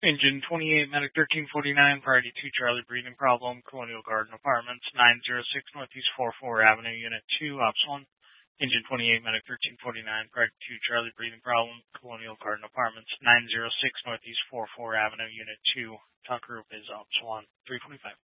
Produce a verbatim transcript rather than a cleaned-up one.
Engine twenty-eight, Medic thirteen forty-nine, Priority two, Charlie, breathing problem, Colonial Garden Apartments, nine oh six Northeast forty-fourth Avenue, Unit two, Ops one. Engine twenty-eight, Medic thirteen forty-nine, Priority two, Charlie, breathing problem, Colonial Garden Apartments, nine oh six Northeast forty-fourth Avenue, Unit two. Talk group is Ops one, three twenty-five.